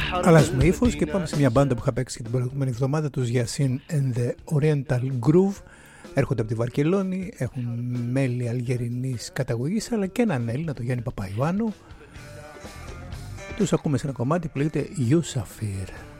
Αλλάζουμε ύφος και πάμε σε μια μπάντα που είχα παίξει και την προηγούμενη εβδομάδα, τους Yasin and the Oriental Groove. Έρχονται από τη Βαρκελόνη, έχουν μέλη αλγερινής καταγωγής αλλά και έναν Έλληνα, τον Γιάννη Παπαϊωάννου. Τους ακούμε σε ένα κομμάτι που λέγεται Yusafir.